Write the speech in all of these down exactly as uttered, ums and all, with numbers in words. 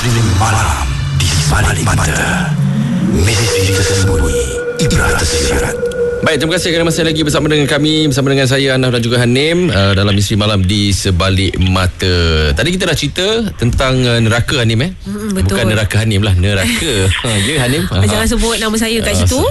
Misteri Malam di Balik Mata. Misteri tersembunyi, ibrah tersirat. Baik, terima kasih kerana masih lagi bersama dengan kami, bersama dengan saya Anaf dan juga Hanim uh, dalam Misteri Malam di Sebalik Mata. Tadi kita dah cerita tentang uh, neraka Hanim eh. Hmm, betul. Bukan neraka Hanim lah, neraka. Ha, ya Hanim. Jangan sebut nama saya kat situ.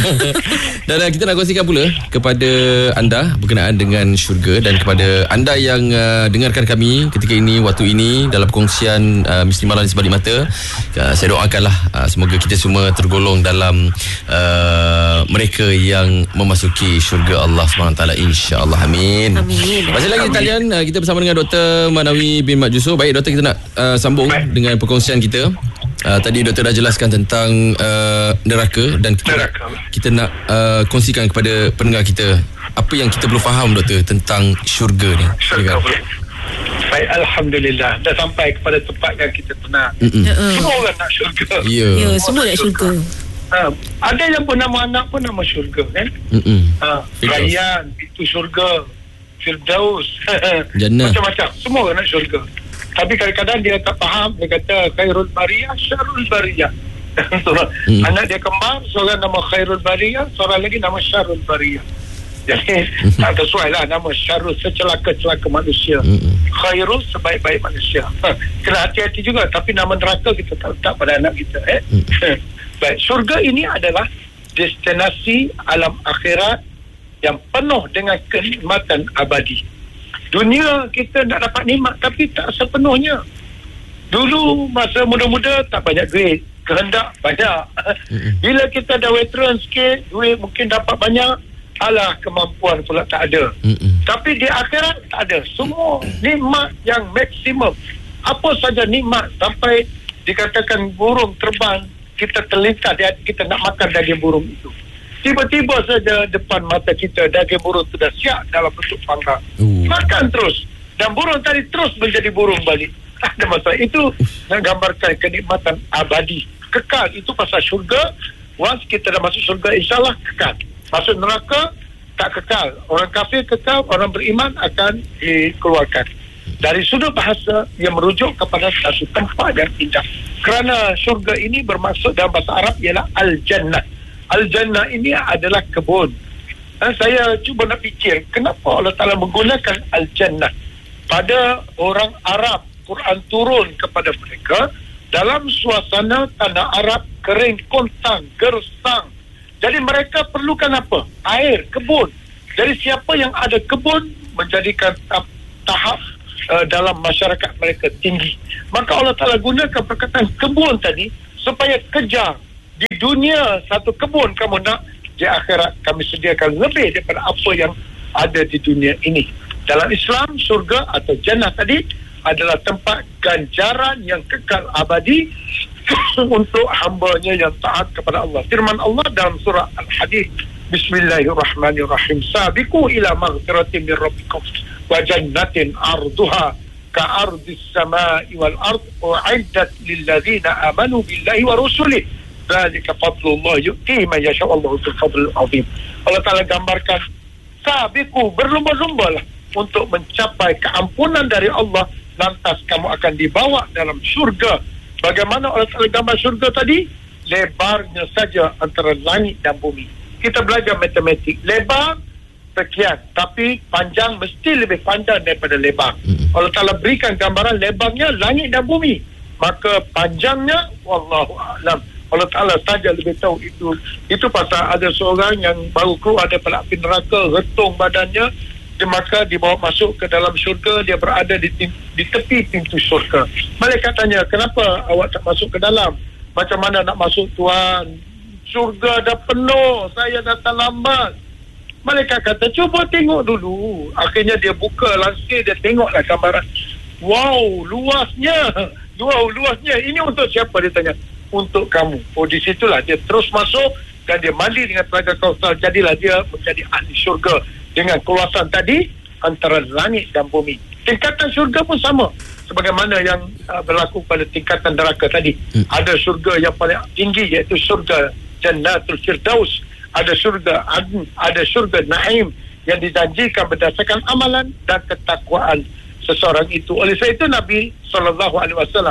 Dan uh, kita nak kongsikan pula kepada anda berkenaan dengan syurga, dan kepada anda yang uh, dengarkan kami ketika ini, waktu ini dalam perkongsian uh, Misteri Malam di Sebalik Mata. Uh, saya doakanlah uh, semoga kita semua tergolong dalam uh, mereka yang memasuki syurga Allah subhanahu wa taala, insya-Allah. Amin. Amin. Masih lagi talian uh, kita bersama dengan Doktor Manawi bin Mat Jusuf. Baik doktor, kita nak uh, sambung Baik. dengan perkongsian kita. Uh, tadi doktor dah jelaskan tentang uh, neraka, dan kita neraka. kita nak uh, kongsikan kepada pendengar kita apa yang kita perlu faham doktor tentang syurga ni. Syurga. Baik, alhamdulillah dah sampai kepada tempat yang kita tenang. Semua orang nak syurga. Ya, yeah. yeah, semua nak syurga. Ha, ada yang pun nama anak pun nama syurga kan. Ha, Rayyan itu syurga, Firdaus, Jannah, macam-macam. Semua orang nak syurga. Tapi kadang-kadang dia tak faham. Dia kata Khairul Bariyah, Syarul Bariyah. mm. Anak dia kembar, seorang nama Khairul Bariyah, seorang lagi nama Syarul Bariyah. Jadi tak sesuai lah nama Syarul, secelaka-celaka manusia. mm. Khairul, sebaik-baik manusia. Ha, kena hati-hati juga. Tapi nama neraka kita tak letak pada anak kita eh. mm. Baik, syurga ini adalah destinasi alam akhirat yang penuh dengan kenikmatan abadi. Dunia kita nak dapat nikmat tapi tak sepenuhnya. Dulu masa muda-muda tak banyak duit, kehendak banyak. Bila kita dah veteran sikit, duit mungkin dapat banyak, alah kemampuan pula tak ada. Tapi di akhirat tak ada. Semua nikmat yang maksimum. Apa saja nikmat, sampai dikatakan burung terbang, kita terlintas di hati kita nak makan daging burung itu. Tiba-tiba saja depan mata kita daging burung sudah siap dalam bentuk panggang. Uh. Makan terus. Dan burung tadi terus menjadi burung balik. Ada masalah. Itu nak gambarkan kenikmatan abadi. Kekal. Itu pasal syurga. Once kita dah masuk syurga, insyaAllah kekal. Masuk neraka, tak kekal. Orang kafir kekal, orang beriman akan dikeluarkan. Dari sudut bahasa, ia merujuk kepada satu tempat yang indah. Kerana syurga ini bermaksud dalam bahasa Arab ialah Al-Jannah. Al-Jannah ini adalah kebun. Dan saya cuba nak fikir, kenapa Allah Ta'ala menggunakan Al-Jannah? Pada orang Arab, Quran turun kepada mereka dalam suasana tanah Arab kering, kontang, gersang. Jadi mereka perlukan apa? Air, kebun. Jadi siapa yang ada kebun menjadikan tahap Uh, dalam masyarakat mereka tinggi. Maka Allah Ta'ala gunakan perkataan kebun tadi supaya kejar. Di dunia satu kebun kamu nak, di akhirat kami sediakan lebih daripada apa yang ada di dunia ini. Dalam Islam, surga atau jannah tadi adalah tempat ganjaran yang kekal abadi untuk hamba-Nya yang taat kepada Allah. Firman Allah dalam surah Al-Hadid, Bismillahirrahmanirrahim. Sabiqu ila maghfiratin min rabbikum wa jannatin arduha ka'ardis samai wal ard u'iddat lil ladzina amanu billahi wa rusulih. Dzalika fadlullah yu'tihi man yasha' wallahu dzul fadlil 'azim. Allah Ta'ala gambarkan sabiqu, berlumba-lumbalah untuk mencapai keampunan dari Allah, lantas kamu akan dibawa dalam syurga. Bagaimana Allah Ta'ala gambar syurga tadi? Lebarnya saja antara langit dan bumi. Kita belajar matematik, lebar sekian, tapi panjang mesti lebih panjang daripada lebar. Mm-hmm. Allah Ta'ala berikan gambaran lebarnya langit dan bumi, maka panjangnya wallahu a'lam, Allah Ta'ala saja lebih tahu. Itu itu pasal ada seorang yang baru keluar daripada api neraka, retung badannya, dia maka dibawa masuk ke dalam syurga. Dia berada di, di tepi pintu syurga. Malaikat tanya, kenapa awak tak masuk ke dalam? Macam mana nak masuk Tuhan? Syurga dah penuh, saya datang lambat. Malaikat kata, cuba tengok dulu. Akhirnya dia buka langsir, dia tengoklah gambaran. Wow, luasnya. Wow, luasnya. Ini untuk siapa? Dia tanya. Untuk kamu. Oh, di situlah dia terus masuk dan dia mandi dengan telaga Kausar. Jadilah dia menjadi ahli syurga dengan keluasan tadi antara langit dan bumi. Tingkatan syurga pun sama sebagaimana yang uh, berlaku pada tingkatan neraka tadi. Hmm. Ada syurga yang paling tinggi, iaitu syurga Jannatul Firdaus. Ada syurga Adn, ada syurga Naim yang dijanjikan berdasarkan amalan dan ketakwaan seseorang itu. Oleh sebab itu Nabi sallallahu alaihi wasallam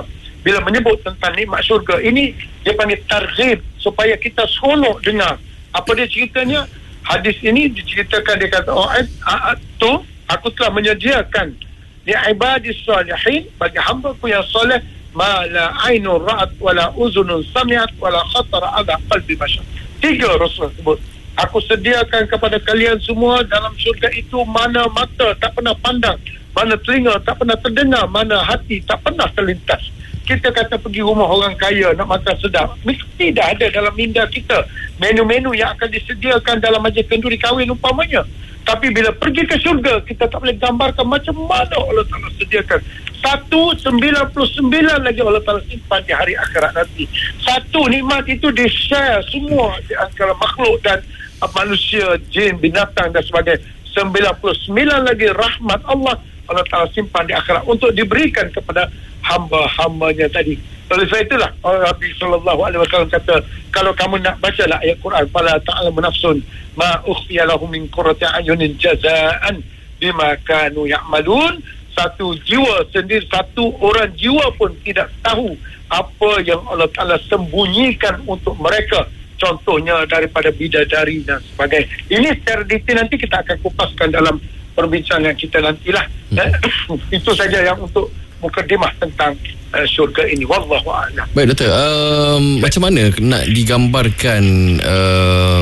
bila menyebut tentang nikmat syurga ini, dia panggil targhib, supaya kita seronok dengar. Apa dia ceritanya? Hadis ini diceritakan, dia kata, oh tu aku telah menyediakan li ibadis salihin, bagi hamba-Ku yang soleh, ma la ainun ra'at wala uzunun sami'at wala khatara ala qalbi bashar. Tiga Rasulullah sebut, aku sediakan kepada kalian semua dalam syurga itu mana mata tak pernah pandang, mana telinga tak pernah terdengar, mana hati tak pernah terlintas. Kita kata pergi rumah orang kaya nak makan sedap, mesti dah ada dalam minda kita menu-menu yang akan disediakan dalam majlis kenduri kahwin umpamanya. Tapi bila pergi ke syurga, kita tak boleh gambarkan macam mana Allah Ta'ala sediakan. Satu, sembilan puluh sembilan lagi Allah Ta'ala simpan di hari akhirat nanti. Satu nikmat itu di-share semua di antara makhluk dan uh, manusia, jin, binatang dan sebagainya. sembilan puluh sembilan lagi rahmat Allah Allah Ta'ala simpan di akhirat untuk diberikan kepada hamba-hambanya tadi. Oleh sebab itulah Nabi sallallahu alaihi wasallam kata, kalau kamu nak bacalah ayat Quran, fala ta'lamu nafsun ma ukhfiya lahum min qurrati a'yunin jazaan bima kanu ya'malun. Satu jiwa sendiri, satu orang jiwa pun tidak tahu apa yang Allah Ta'ala sembunyikan untuk mereka, contohnya daripada bidadari dan sebagainya. Ini secara detail nanti kita akan kupaskan dalam perbincangan kita nantilah. Hmm. Itu saja yang untuk mukadimah tentang uh, syurga ini. Wallahu a'lam. Baik doktor, um, macam mana nak digambarkan uh,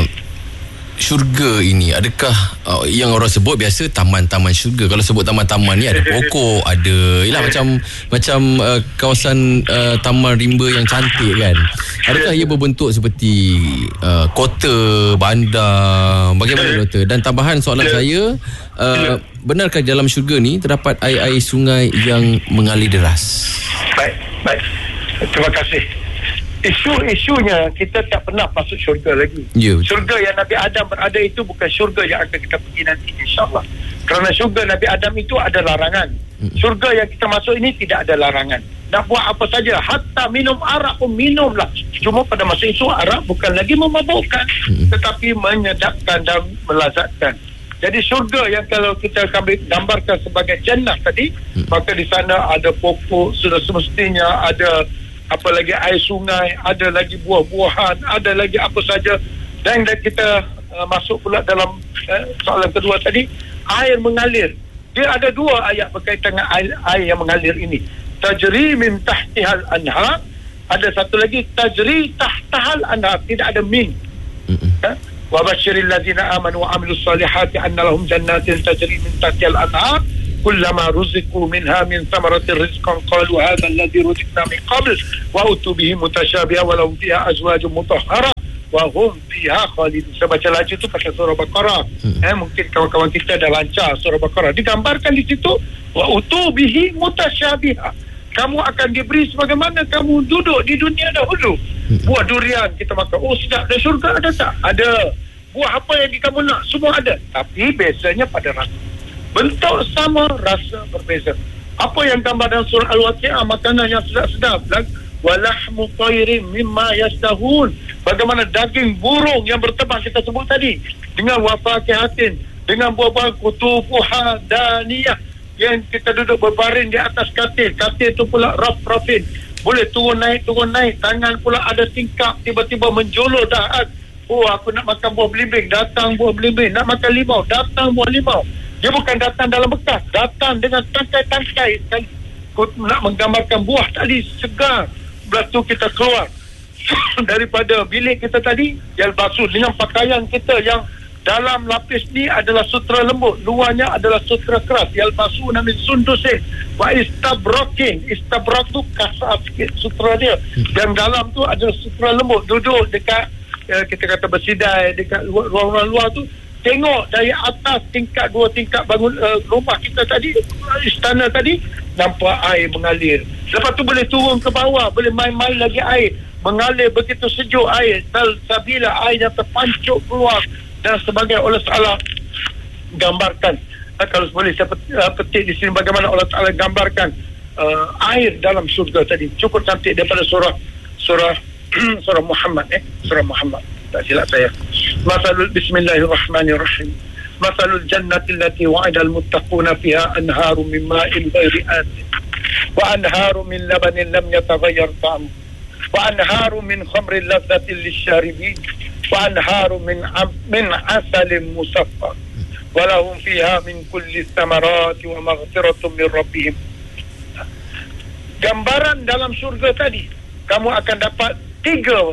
syurga ini? Adakah uh, yang orang sebut biasa taman-taman syurga? Kalau sebut taman-taman ni ada pokok, ada ialah macam macam uh, kawasan uh, taman rimba yang cantik kan. Adakah ia berbentuk seperti uh, kota, bandar? Bagaimana doktor? Dan tambahan soalan saya, uh, benarkah dalam syurga ni terdapat air-air sungai yang mengalir deras? Baik, baik. Terima kasih. Isu-isunya kita tak pernah masuk syurga lagi. Ya, syurga yang Nabi Adam berada itu bukan syurga yang akan kita pergi nanti, insyaAllah. Kerana syurga Nabi Adam itu ada larangan. Syurga yang kita masuk ini tidak ada larangan. Nak buat apa saja, hatta minum arak pun minumlah. Cuma pada masa itu arak bukan lagi memabukkan, tetapi menyedapkan dan melazatkan. Jadi syurga yang kalau kita gambarkan sebagai jannah tadi, maka di sana ada pokok sudah semestinya, ada apa lagi air sungai, ada lagi buah-buahan, ada lagi apa saja. Dan kita uh, masuk pula dalam uh, soalan kedua tadi, air mengalir. Dia ada dua ayat berkaitan dengan air, air yang mengalir ini. Tajri min tahtihal anhar. Ada satu lagi, tajri tahtahal anhar, tidak ada min. Ha? Wa basyiril ladzina amanu wa amilus solihati anna lahum jannatin tajri min tahtihal anhar. Kullama ruziqu minha min thamaratir rizqan qalu hadha alladhi ruziqna min qabl wa utu bihi mutasyabiha wa lahum fiha azwajun mutahhara wa hum fiha khalidun. Saya baca laju tu pasal surah Baqarah. Hmm. Eh, mungkin kawan-kawan kita dah lancar surah Baqarah. Digambarkan di situ wa utu bihi mutasyabiha. Kamu akan diberi sebagaimana kamu duduk di dunia dahulu. Hmm. Buah durian kita makan. Oh sedap. Dan syurga ada tak? Ada. Buah apa yang kamu nak? Semua ada. Tapi biasanya pada rasa. Bentuk sama, rasa berbeza. Apa yang gambar dalam surah Al-Waqi'ah, makanan yang sedap-sedap. Walahmu tayrin mimma yastahun. Bagaimana daging burung yang berterbang kita sebut tadi. Dengan wafakihatin. Dengan buah-buah kutufuha daniyah. Yang kita duduk berbaring di atas katil. Katil itu pula raf-rafin. Boleh turun naik, turun naik. Tangan pula ada tingkap. Tiba-tiba menjolor dahat. Oh, aku nak makan buah belimbing. Datang buah belimbing. Nak makan limau. Datang buah limau. Dia bukan datang dalam bekas, datang dengan tangkai-tangkai. Nak menggambarkan buah tadi segar. Lepas tu kita keluar daripada bilik kita tadi, yalbasu, dengan pakaian kita yang dalam lapis ni adalah sutra lembut, luarnya adalah sutra keras. Yalbasu namin sundusin wa istabrokin. Istabrok tu kasar sikit sutra dia. Yang dalam tu adalah sutra lembut. Duduk dekat eh, kita kata bersidai dekat ruang-ruang luar tu. Tengok dari atas tingkat dua tingkat bangun uh, rumah kita tadi, istana tadi, nampak air mengalir. Lepas tu boleh turun ke bawah, boleh main-main lagi air. Mengalir begitu sejuk air. Sabila air yang terpancuk keluar dan sebagainya. Allah Ta'ala gambarkan. Uh, kalau boleh saya petik, uh, petik di sini bagaimana Allah Ta'ala gambarkan uh, air dalam surga tadi. Cukup cantik daripada surah surah surah Muhammad eh surah Muhammad. Tak silap saya. Masalul bismillahirrahmanirrahim. Masalul jannati allati wa'ida al-muttaquna fiha anharu min ma'in ghairi asin. wa anharu min labanin lam yataghayyar ta'amuhu wa anharu min khamrin ladzatin lisyaribin wa anharu min min asalin musaffa wa lahum fiha min kulli thamarati wa maghfiratun min rabbihim. Gambaran dalam syurga tadi, kamu akan dapat tiga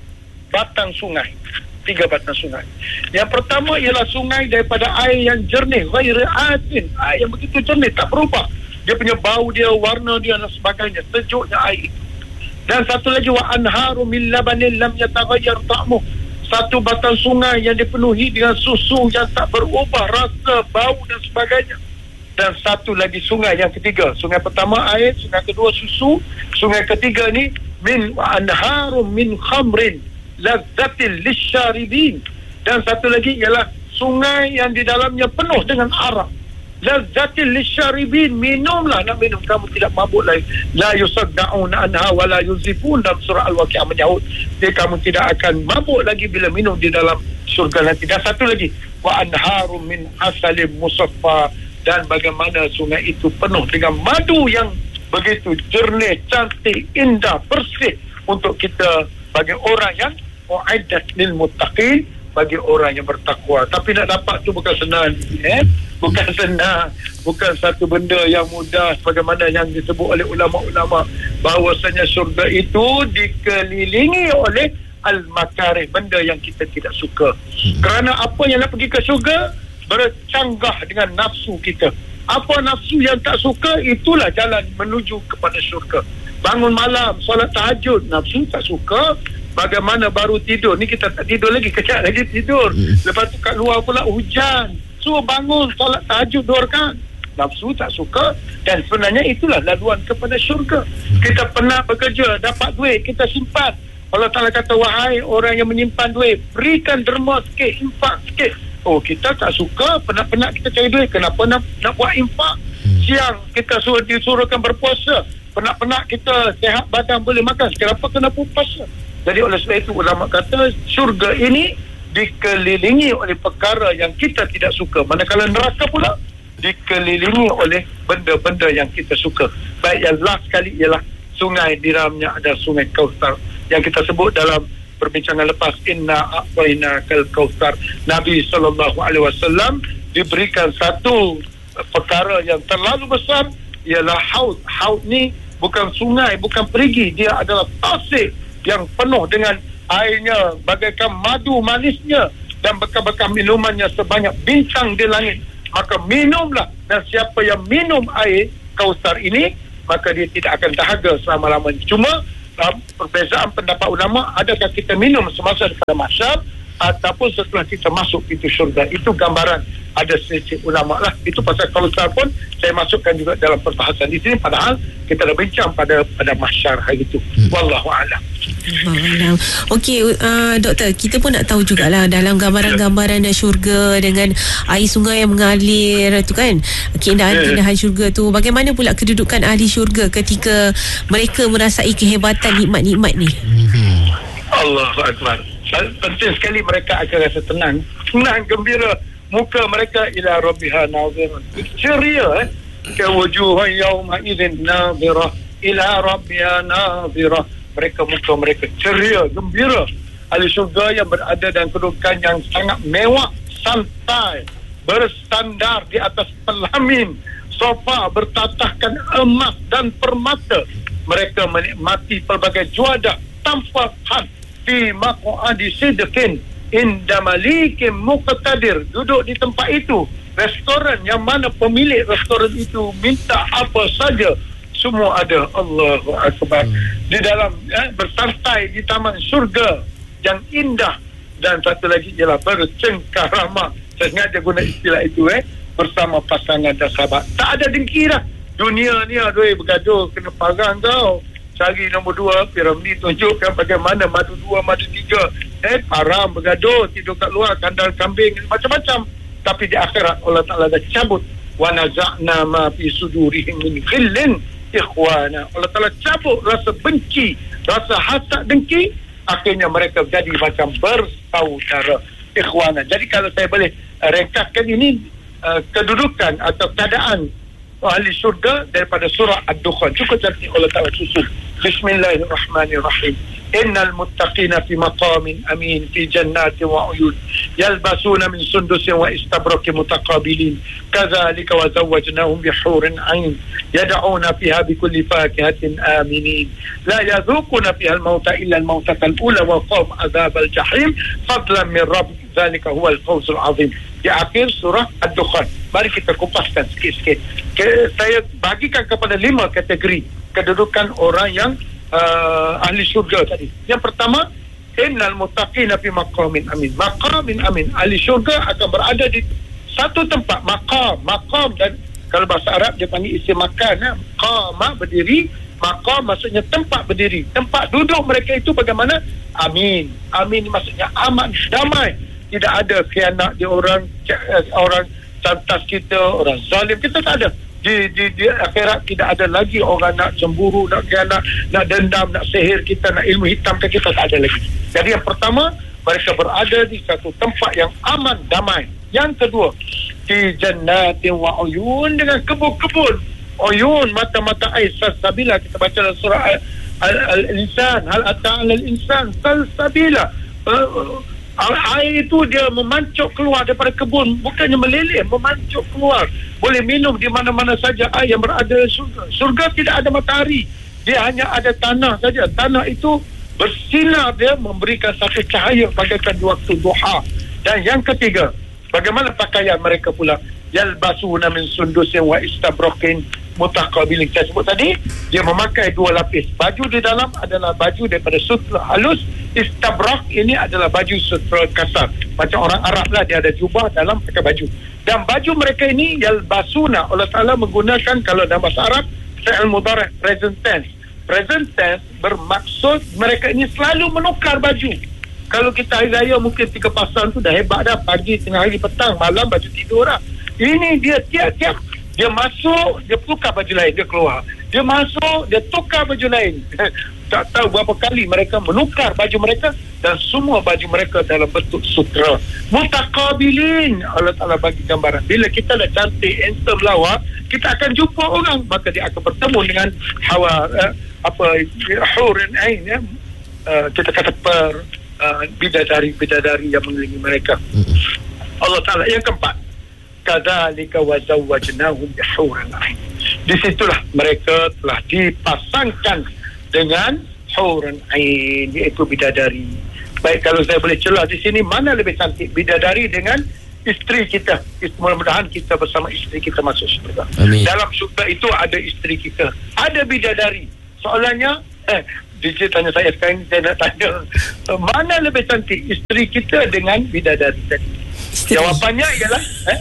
batang sungai. Tiga batang sungai. Yang pertama ialah sungai daripada air yang jernih, ghairi asin, air yang begitu jernih, tak berubah. Dia punya bau dia, warna dia dan sebagainya, sejuknya air. Dan satu lagi, wa anharu min labanin lam yataghayyar ta'amuhu. Satu batang sungai yang dipenuhi dengan susu yang tak berubah rasa, bau dan sebagainya. Dan satu lagi sungai yang ketiga. Sungai pertama air, sungai kedua susu, sungai ketiga ni min wa anharu min khamrin lazzatil lisyaribin. Dan satu lagi ialah sungai yang di dalamnya penuh dengan arak. Lazzatil lisyaribin, minumlah, nak minum kamu tidak mabuk lagi. La yusaddauna anha wa la yuzifun, dalam surah Al-Waqi'ah menyahut dia kamu tidak akan mabuk lagi bila minum di dalam surga nanti. Dan satu lagi, wa anharu min asalim musaffa, dan bagaimana sungai itu penuh dengan madu yang begitu jernih, cantik, indah, bersih untuk kita, bagi orang yang mu'iddat lil muttaqin, bagi orang yang bertakwa. Tapi nak dapat tu bukan senang, eh? Bukan senang, bukan satu benda yang mudah, sebagaimana yang disebut oleh ulama-ulama bahawasanya syurga itu dikelilingi oleh al-makarih, benda yang kita tidak suka. Hmm. Kerana apa yang nak pergi ke syurga bercanggah dengan nafsu kita. Apa nafsu yang tak suka, itulah jalan menuju kepada syurga. Bangun malam, solat tahajud, nafsu tak suka. Bagaimana baru tidur, ni kita tak tidur lagi, kejap lagi tidur. Lepas tu kat luar pula hujan, suruh bangun, solat tahajud dua rakaat, nafsu tak suka. Dan sebenarnya itulah laluan kepada syurga. Kita pernah bekerja, dapat duit, kita simpan. Allah Ta'ala kata, wahai orang yang menyimpan duit, berikan derma sikit, infak sikit. Oh, kita tak suka, penat-penat kita cari duit, kenapa nak, nak buat infak? Siang kita suruh disuruhkan berpuasa, penat-penat kita sehat badan boleh makan, kenapa kena puasa? Jadi oleh sebab itu ulama kata syurga ini dikelilingi oleh perkara yang kita tidak suka, manakala neraka pula dikelilingi oleh benda-benda yang kita suka. Baik, yang last sekali ialah sungai, di dalamnya ada sungai Kautsar yang kita sebut dalam perbincangan lepas, inna a'tainakal kautsar. Nabi sallallahu alaihi wasallam diberikan satu perkara yang terlalu besar, ialah haud. Haud ni bukan sungai, bukan perigi, dia adalah tasik yang penuh dengan airnya bagaikan madu manisnya dan bekas-bekas minumannya sebanyak bintang di langit. Maka minumlah, dan siapa yang minum air Kautsar ini, maka dia tidak akan dahaga selama-lamanya. Cuma perbezaan pendapat ulama, adakah kita minum semasa daripada mahsyar ataupun setelah kita masuk pintu syurga. Itu gambaran, ada sedikit ulama lah. Itu pasal Kautsar pun saya masukkan juga dalam perbahasan di sini, padahal kita dah bincang pada pada mahsyar hari itu. hmm. Wallahu a'lam. Okey, uh, doktor, kita pun nak tahu jugalah dalam gambaran-gambaran syurga dengan air sungai yang mengalir tu kan, keindahan-keindahan syurga tu, bagaimana pula kedudukan ahli syurga ketika mereka merasai kehebatan nikmat-nikmat ni? Allahu Akbar. Penting sekali mereka akan rasa tenang, tenang, gembira. Muka mereka ila rabbiha nazirah, ceria, eh kewujuhan yauma idzin nazirah ila rabbiha nazirah. Mereka, muka mereka ceria, gembira. Ahli syurga yang berada dalam kedudukan yang sangat mewah, santai, bersandar di atas pelamin sofa bertatahkan emas dan permata. Mereka menikmati pelbagai juadah tanpa had fi maq'adi sidqin inda malikin muqtadir. Duduk di tempat itu, restoran yang mana pemilik restoran itu minta apa saja, semua ada. Allahu Akbar. Di dalam eh, bersantai di taman syurga yang indah. Dan satu lagi ialah bercengkarama. Saya sengaja guna istilah itu, eh bersama pasangan dan sahabat. Tak ada dengki dah. Dunia ni aduh bergaduh, kena parang kau. Cari nombor dua, piramid tunjukkan bagaimana madu dua, madu tiga. Eh, haram, bergaduh, tidur kat luar, kandang kambing, macam-macam. Tapi di akhirat Allah Ta'ala dah cabut. Wa naza'na ma fi sudurihim min ghillin ikhwana. Allah Ta'ala cabut rasa benci, rasa hasad, dengki. Akhirnya mereka jadi macam bersaudara, ikhwana. Jadi kalau saya boleh uh, ringkaskan ini, uh, kedudukan atau keadaan ahli syurga daripada surah Ad-Dukhan. Cukup cantik Allah Ta'ala susun. Bismillahirrahmanirrahim. Innal muttaqina fi maqamin amin fi jannatin wa uyun yalbasuna min sundusin wa istabrakin mutaqabilin kadzalika wa zawwajnahum bihurin 'ain yad'una fiha bikulli fakihatin aminin la yadhuquna fiha al-mauta illa al-mautatal ula wa qam adzabal jahim fadlan min rabbik dzalika huwal fawzul 'azim. Di akhir surah Ad-Dukhan. Mari kita kupaskan sikit-sikit. Saya bagikan kepada lima kategori kedudukan orang yang Uh, ahli syurga tadi. Yang pertama, innal muttaqina fi maqamin amin. Maqamin amin. Ahli syurga akan berada di satu tempat, maqam, maqam, dan kalau bahasa Arab dia panggil isim makan, ya. Qama berdiri, maqam maksudnya tempat berdiri. Tempat duduk mereka itu bagaimana? Amin. Amin maksudnya aman, damai. Tidak ada khianat di orang orang cantas kita, orang zalim kita, tak ada. Di, di, di akhirat tidak ada lagi orang nak cemburu, nak khianat, nak dendam, nak sihir kita, nak ilmu hitam ke kita, tak ada lagi. Jadi yang pertama, mereka berada di satu tempat yang aman, damai. Yang kedua, di jannatin wa uyun, dengan kebun-kebun. Uyun, mata-mata air, salsabila. Kita baca dalam surah Al-Insan, hal ata 'alal insan salsabila. Uh, air itu dia memancuk keluar daripada kebun, bukannya meleleh, memancuk keluar. Boleh minum di mana-mana saja air yang berada di surga. Surga tidak ada matahari, dia hanya ada tanah saja. Tanah itu bersinar, dia memberikan satu cahaya bagaikan di waktu duha. Dan yang ketiga, bagaimana pakaian mereka pula? Yalbasuna min sundusin wa istabrakin mutaqabilin. Saya sebut tadi, dia memakai dua lapis. Baju di dalam adalah baju daripada sutra halus. Istabrak ini adalah baju sutra kasar. Macam orang Arab lah, dia ada jubah, dalam pakai baju. Dan baju mereka ini yalbasuna, Allah Ta'ala menggunakan kalau dalam bahasa Arab fi'il mudhari' present tense. Present tense bermaksud mereka ini selalu menukar baju. Kalau kita hari raya mungkin tiga pasang tu dah hebat dah, pagi, tengah hari, petang, malam baju tidur lah. Ini dia tiap-tiap dia masuk, dia tukar baju lain, dia keluar. Dia masuk, dia tukar baju lain. Tak tahu berapa kali mereka menukar baju mereka, dan semua baju mereka dalam bentuk sutra. Mutaqabilin, Allah Ta'ala bagi gambaran. Bila kita dah cantik, handsome, lawa, kita akan jumpa orang, maka dia akan bertemu dengan hawa, uh, apa, hurin ain, ya. Uh, kita kata per uh, bidadari-bidadari yang mengelilingi mereka. Allah Ta'ala. Yang keempat, kadzalika wa zawwajnahum bihurin ain. Di situlah mereka telah dipasangkan dengan hurin ain, iaitu bidadari. Baik, kalau saya boleh celah di sini, mana lebih cantik, bidadari dengan isteri kita? Mudah-mudahan kita bersama isteri kita masuk syurga. Amin. Dalam syurga itu ada isteri kita, ada bidadari. Soalannya, eh, D J tanya saya sekarang, saya nak tanya, mana lebih cantik, isteri kita dengan bidadari tadi? Jawapannya ialah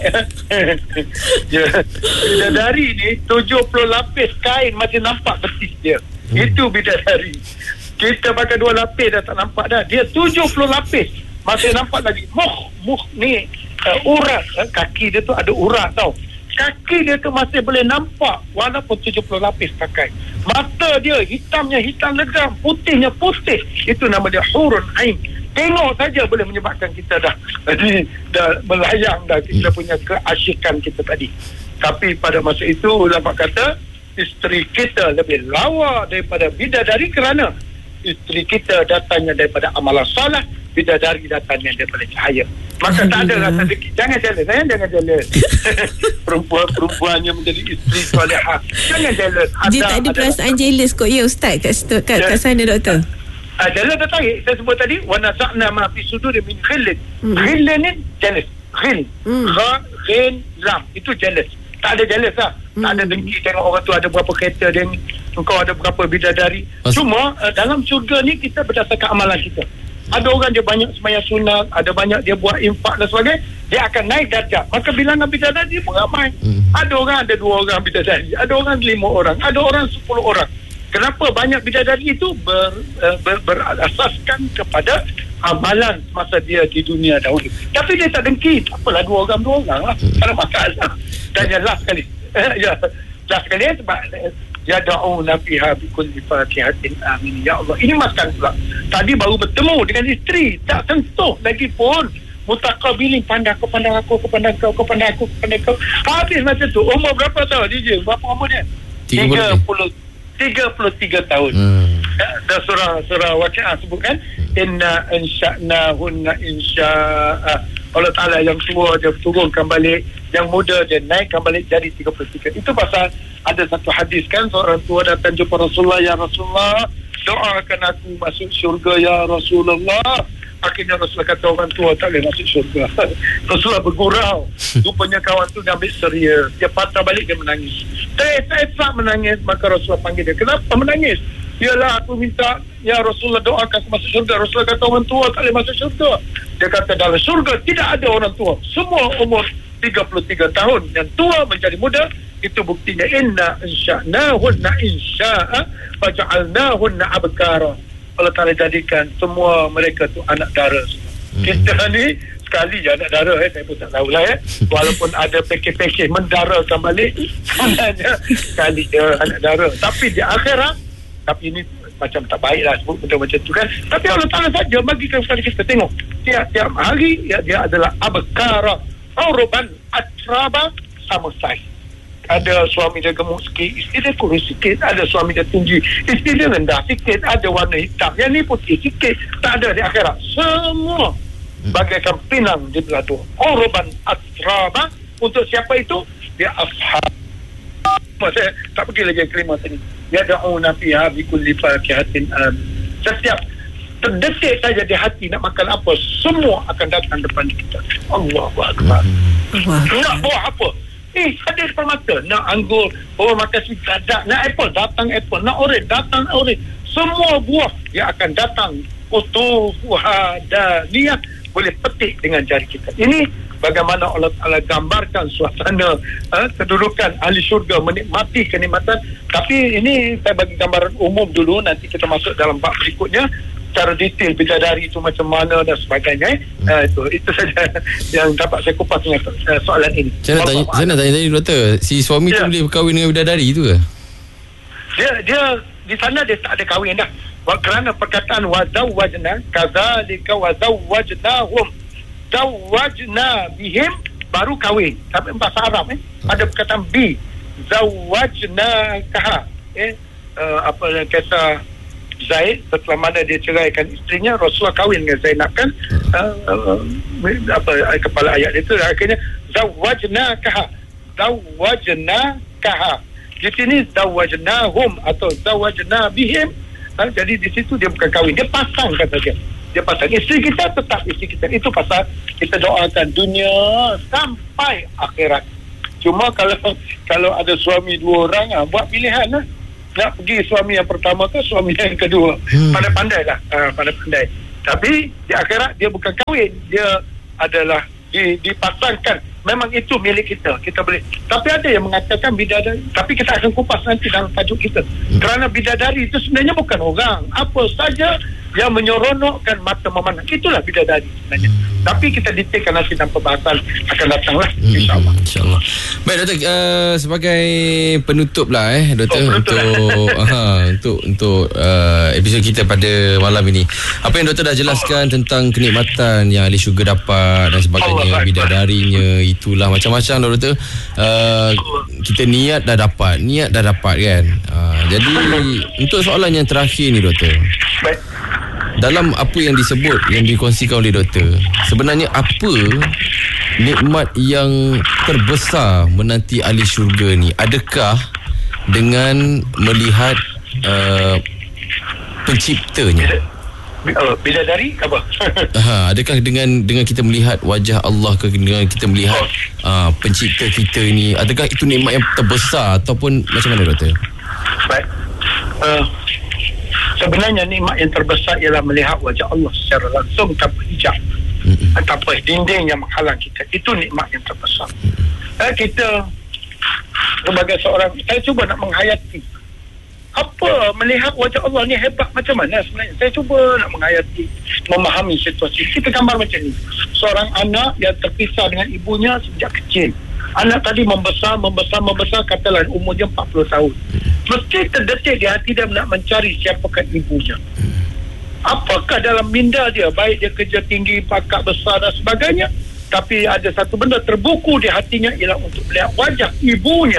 bidadari ni tujuh puluh lapis kain masih nampak betis dia. Hmm. Itu bidadari. Kita pakai dua lapis dah tak nampak dah. Dia tujuh puluh lapis masih nampak lagi. Muh, muh ni uh, urat, uh, kaki dia tu ada urat tau. Kaki dia tu masih boleh nampak walaupun tujuh puluh lapis pakai. Mata dia hitamnya hitam legam, putihnya putih. Itu nama dia hurun ain. Tengok saja boleh menyebabkan kita dah jadi dah melayang dah kita punya keasyikan kita tadi. Tapi pada masa itu ulama kata isteri kita lebih lawa daripada bidadari kerana isteri kita datangnya daripada amalan salah, bidadari datangnya daripada cahaya. Maka tak ada rasa dengki. Jangan jealous, eh? Jangan jealous. Perempuan-perempuan yang menjadi isteri solehah, jangan jealous. Dia tak ada perasaan jealous kot ya Ustaz kat, kat, kat sana doktor. Ah, jealous dah tarik. Saya sebut tadi, wa naza'na ma fi sudur min khillin. Khillin ni jealous. Khil. Kha, khin, lam. Itu jealous. Tak ada jealous lah. Hmm. Tak ada dengki tengok orang tu ada berapa kereta dia ni, engkau ada berapa bidadari. Mas- Cuma uh, dalam syurga ni kita berdasarkan amalan kita. Ada orang dia banyak sembahyang sunat, ada banyak dia buat infak dan sebagainya, dia akan naik darjah. Maka bilangan bidadari dia pun ramai. Hmm. Ada orang ada dua orang bidadari, ada orang lima orang, ada orang sepuluh orang. Kenapa banyak bidadari itu ber, uh, ber, berasaskan kepada amalan masa dia di dunia dahulu. Tapi dia tak dengki. Tak apalah dua orang dua orang lah. Tak ada masalah. Dan yang last sekali. ya, last sekali sebab yada'una fiha bikulli fakihatin amin. Ya Allah. Ini makan pula. Tadi baru bertemu dengan isteri. Tak sentuh lagi pun Mutaqabilin, pandang aku, pandang aku, aku pandang kau, kau pandang aku, aku pandang kau. Habis macam tu. Umur berapa tahun D J? Berapa umur dia? tiga puluh tiga puluh tiga tahun. Hmm. Dan surah surah Waqiah sebut kan, inna insya'nahunna insya'a. Allah Ta'ala yang tua dia turunkan balik, yang muda dia naikkan balik jadi tiga puluh tiga. Itu pasal ada satu hadis kan, seorang tua datang jumpa Rasulullah, ya Rasulullah, doakan aku masuk syurga ya Rasulullah. Akhirnya Rasulullah kata orang tua tak boleh masuk syurga. Rasulullah bergurau. Rupanya kawan tu dia ambil serius. Dia patah balik, dia menangis. Saya tak menangis. Maka Rasulullah panggil dia. Kenapa menangis? Yalah aku minta, ya Rasulullah doakan aku masuk syurga. Rasulullah kata orang tua tak boleh masuk syurga. Dia kata dalam syurga tidak ada orang tua. Semua umur tiga puluh tiga tahun. Yang tua menjadi muda. Itu buktinya. Inna insya'nahunna insya'a faja'alnahunna abkara. Allah Ta'ala jadikan semua mereka tu anak dara. Hmm. Kita ni sekali je anak dara, eh. Saya pun tak tahulah, eh. Walaupun ada pekeh-pekeh mendarakan balik, sebenarnya sekali je anak dara. Tapi di akhirat, tapi ini macam tak baik lah sebut benda macam tu kan. Tapi Allah Ta'ala saja bagikan kepada kita. Tengok, tiap-tiap hari ya, dia adalah abkara, auruban atraba, sama saiz. Ada suami dia gemuk sikit, isteri dia kurus sikit. Ada suami dia tinggi, isteri dia rendah sikit. Ada warna hitam, yang ni putih sikit. Tak ada di akhirat. Semua bagaikan pinang di belah dua. Urban atraba. Untuk siapa itu? Dia ashab. Saya tak pergi lagi kelima tadi. Yada'una fiha bikulli fakihatin am. Setiap terdetik saja di hati nak makan apa, semua akan datang depan kita. Allahu Akbar. Nak buat apa? Eh, ada depan mata. Nak anggur, oh makan sikit, nak apple, datang apple. Nak orange, datang orange. Semua buah yang akan datang. Utuhuha daniyah. Boleh petik dengan jari kita. Ini bagaimana Allah Ta'ala gambarkan suasana ha, kedudukan ahli syurga, menikmati kenikmatan. Tapi ini saya bagi gambaran umum dulu. Nanti kita masuk dalam bab berikutnya. Secara detail bidadari itu macam mana dan sebagainya, eh. hmm. uh, itu itu saja yang dapat saya kupas dengan uh, soalan ini. Saya nak tanya, saya nak tanya tadi doktor, si suami ya. tu boleh berkahwin dengan bidadari tu ke? Dia dia di sana dia tak ada kahwin dah. Kerana perkataan wazawwajna kadzalika wazawwajnahum, zawwajna bihim baru kahwin. Sampai bahasa Arab eh hmm. ada perkataan bi zawwajna kaha eh uh, apa kata Zaid setelah mana dia ceraikan isterinya, Rasulullah kahwin dengan Zainab kan, uh, uh, apa kepala ayat itu akhirnya zawwajna kaha, zawwajna kaha. Di sini zawwajnahum atau zawwajna bihim. Uh, jadi di situ dia bukan kahwin, dia pasang kata dia. Dia pasang isteri kita tetap isteri kita. Itu pasal kita doakan dunia sampai akhirat. Cuma kalau kalau ada suami dua orang, ah, buat pilihan lah. Nak pergi suami yang pertama ke suami yang kedua. Hmm. Pandai-pandai lah. Ha, pandai-pandai. Tapi di akhirat dia bukan kahwin. Dia adalah di, dipasangkan. Memang itu milik kita. Kita boleh. Tapi ada yang mengatakan bidadari. Tapi kita akan kupas nanti dalam tajuk kita. Hmm. Kerana bidadari itu sebenarnya bukan orang. Apa saja yang menyeronokkan mata memandang. Itulah bidadari sebenarnya. Hmm. Tapi kita detailkan nanti dalam pembahasan akan datanglah. Hmm. InsyaAllah. InsyaAllah. Baik doktor, uh, sebagai penutup lah eh doktor, oh, untuk lah. uh, untuk untuk uh, episod kita pada malam ini. Apa yang doktor dah jelaskan oh. tentang kenikmatan yang ahli syurga dapat dan sebagainya, Allah bidadarinya, itulah macam-macam lah doktor. Uh, kita niat dah dapat, niat dah dapat kan. Uh, jadi untuk soalan yang terakhir ni doktor. Baik. Dalam apa yang disebut, yang dikongsikan oleh doktor, sebenarnya apa nikmat yang terbesar menanti ahli syurga ni? Adakah dengan melihat uh, penciptanya? Bidadari apa? Ha, adakah dengan dengan kita melihat wajah Allah ke, dengan kita melihat uh, pencipta kita ini, adakah itu nikmat yang terbesar ataupun macam mana doktor? Baik. Uh, Sebenarnya nikmat yang terbesar ialah melihat wajah Allah secara langsung tanpa hijab, mm-hmm. tanpa dinding yang menghalang kita. Itu nikmat yang terbesar. Mm-hmm. eh, Kita sebagai seorang, saya cuba nak menghayati apa melihat wajah Allah ni hebat macam mana sebenarnya. Saya cuba nak menghayati, memahami situasi. Kita gambar macam ni. Seorang anak yang terpisah dengan ibunya sejak kecil. Anak tadi membesar, membesar, membesar, katalah umurnya empat puluh tahun. Mesti terdetik di hati dia nak mencari siapakah ibunya. Apakah dalam minda dia, baik dia kerja tinggi, pangkat besar dan sebagainya, tapi ada satu benda terbuku di hatinya ialah untuk melihat wajah ibunya.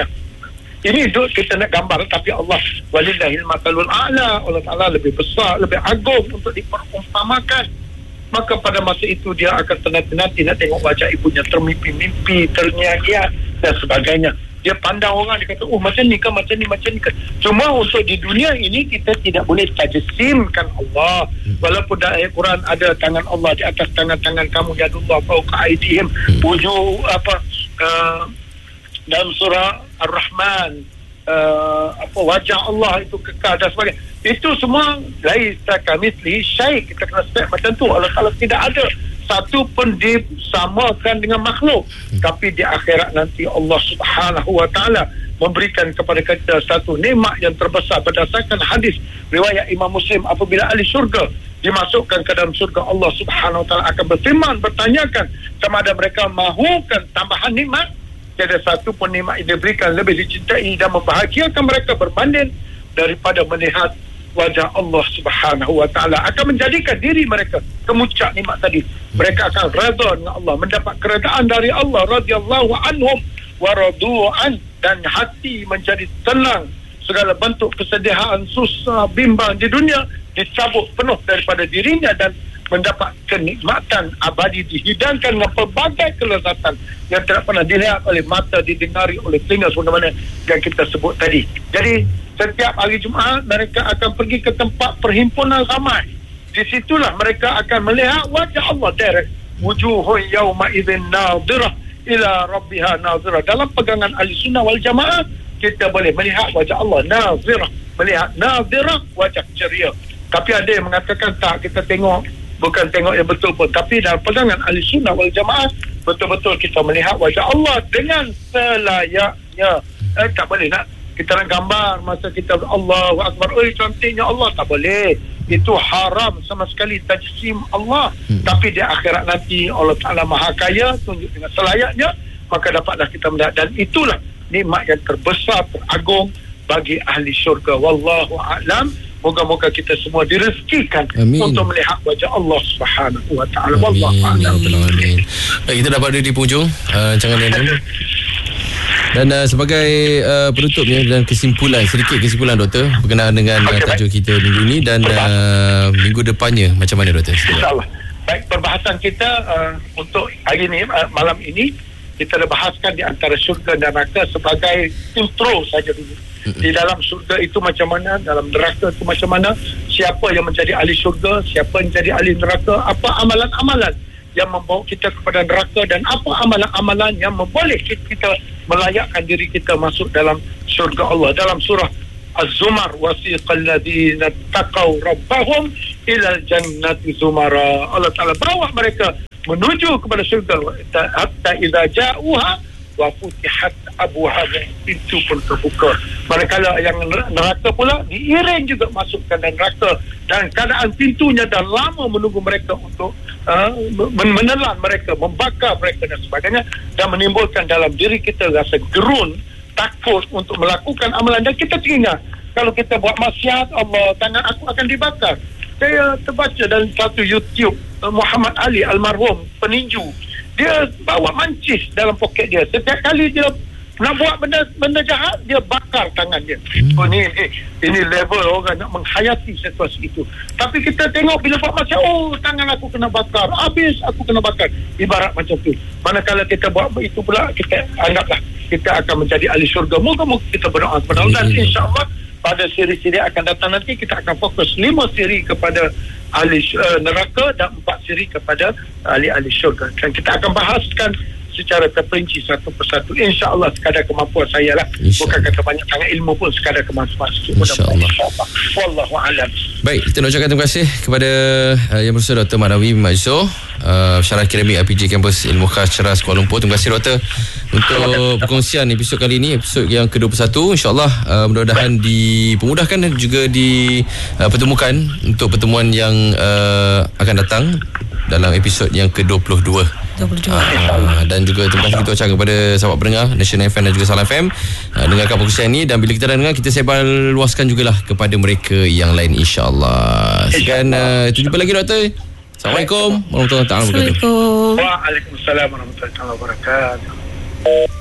Ini duk kita nak gambar, tapi Allah walillahil matalul a'la, Allah Ta'ala lebih besar, lebih agung untuk diperumpamakan. Maka pada masa itu dia akan tenat-tenati nak tengok wajah ibunya, termimpi-mimpi, terngiang-ngiang dan sebagainya. Dia pandang orang, dia kata, oh macam ni kan, macam ni, macam ni kan. Cuma untuk di dunia ini kita tidak boleh tajsimkan Allah. Walaupun dalam ayat Quran ada tangan Allah di atas tangan-tangan kamu, yadullah fawqa aydihim, wujud apa uh, dalam surah Ar-Rahman, uh, apa wajah Allah itu kekal dan sebagainya. Itu semua laisa kamitslihi syai'. Kita kena step macam tu. Allah Taala tidak ada satu pun disamakan dengan makhluk. hmm. Tapi di akhirat nanti Allah Subhanahu wa ta'ala memberikan kepada kita satu nikmat yang terbesar berdasarkan hadis riwayat Imam Muslim. Apabila ahli syurga dimasukkan ke dalam syurga, Allah Subhanahu wa ta'ala akan berfirman, bertanyakan sama ada mereka mahukan tambahan nikmat. Tiada satu pun nikmat yang diberikan lebih dicintai dan membahagiakan mereka berbanding daripada melihat wajah Allah Subhanahu wa ta'ala. Akan menjadikan diri mereka kemuncak nikmat tadi. Mereka akan redha dengan Allah, mendapat keredaan dari Allah radhiyallahu anhum wa radu'an, dan hati menjadi tenang. Segala bentuk kesedihan, susah, bimbang di dunia dicabut penuh daripada dirinya dan mendapat kenikmatan abadi, dihidangkan dengan pelbagai kelezatan yang tidak pernah dilihat oleh mata, didengari oleh telinga, sebagaimana yang kita sebut tadi. Jadi setiap hari Jumaat mereka akan pergi ke tempat perhimpunan ramai. Di situlah mereka akan melihat wajah Allah direct. Wujuhun yawma idzin nadhirah ila rabbiha nadhirah. Dalam pegangan Ahlussunnah wal Jamaah, kita boleh melihat wajah Allah nadhirah, melihat nadhirah, wajah ceria. Tapi ada yang mengatakan tak, kita tengok bukan tengok yang betul pun. Tapi dalam pegangan Ahlussunnah wal Jamaah, betul-betul kita melihat wajah Allah dengan selayaknya. Eh, tak boleh nak kita nak gambar masa kita Allahu Akbar, oi cantiknya Allah, tak boleh. Itu haram sama sekali tajsim Allah. hmm. Tapi di akhirat nanti Allah Ta'ala Maha Kaya, tunjuk dengan selayaknya, maka dapatlah kita melihat. Dan itulah nikmat yang terbesar, teragung bagi ahli syurga. Wallahu a'lam. Moga-moga kita semua direzekikan untuk melihat wajah Allah Subhanahu wa ta'ala. Wallahu a'lam. Baik, kita dapat di penghujung uh, jangan lain. Dan uh, sebagai uh, penutupnya dan kesimpulan, sedikit kesimpulan doktor berkenaan dengan okay, uh, tajuk kita minggu ini dan uh, minggu depannya macam mana doktor? InsyaAllah. Baik, perbahasan kita uh, untuk hari ini, uh, malam ini kita dah bahaskan di antara syurga dan neraka sebagai intro saja dulu. Mm-hmm. Di dalam syurga itu macam mana, dalam neraka itu macam mana, siapa yang menjadi ahli syurga, siapa yang menjadi ahli neraka, apa amalan-amalan yang membawa kita kepada neraka, dan apa amalan-amalan yang memboleh kita melayakkan diri kita masuk dalam syurga Allah. Dalam surah Az-Zumar, wasiqal ladzina taqaw rabbahum ilal jannati zumara. Allah Ta'ala bawa mereka menuju kepada syurga hatta idza ja'uha wa futihat abwaha, pintu pun terbuka. Manakala yang neraka pula diiring juga masukkan dan neraka, dan keadaan pintunya dah lama menunggu mereka untuk uh, menelan mereka, membakar mereka dan sebagainya, dan menimbulkan dalam diri kita rasa gerun, takut untuk melakukan amalan. Dan kita teringat kalau kita buat maksiat, Allah, tangan aku akan dibakar. Saya terbaca dalam satu YouTube, Muhammad Ali almarhum peninju, dia bawa mancis dalam poket dia. Setiap kali dia nak buat benda benda jahat, dia bakar tangan dia. Oh, ni, ni ini level orang nak menghayati situasi itu. Tapi kita tengok bila buat macam, oh tangan aku kena bakar, habis aku kena bakar. Ibarat macam tu. Manakala kita buat itu pula, kita anggaplah kita akan menjadi ahli syurga. Moga-moga kita berdoa kepada Allah, dan insya-Allah pada siri-siri akan datang nanti kita akan fokus lima siri kepada ahli uh, neraka dan empat siri kepada ahli-ahli syurga. Dan kita akan bahaskan secara terperinci satu persatu, insya-Allah sekadar kemampuan saya lah. Bukan kata banyak sangat ilmu pun, sekadar kemampuan sikit. Insya-Allah. Insya-Allah. Wallahu a'lam. Baik, kita nak ucapkan terima kasih kepada uh, Yang Bersama Doktor Manawi Mat Yusof, uh, Syarah Akademik R P J Kampus Ilmu Khas Ceras Kuala Lumpur. Terima kasih doktor untuk perkongsian episod kali ini, episod yang ke dua puluh satu. InsyaAllah uh, mudah-mudahan dipermudahkan dan juga dipertemukan uh, untuk pertemuan yang uh, akan datang dalam episod yang ke dua puluh dua Kita boleh juga. Ah, dan juga terima kasih kita ucapkan kepada sahabat pendengar National F M dan juga Salam F M uh, dengarkan perkongsian ni, dan bila kita dah dengar, kita sebar luaskan jugalah kepada mereka yang lain, insya-Allah. Sekian, uh, jumpa lagi doktor. Assalamualaikum warahmatullahi wabarakatuh. Assalamualaikum. Waalaikumsalam warahmatullahi wabarakatuh.